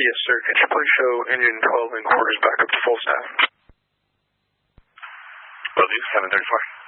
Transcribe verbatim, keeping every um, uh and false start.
Yes, sir. Could you please show engine twelve and quarters back up to full staff? Will do, seven thirty-four.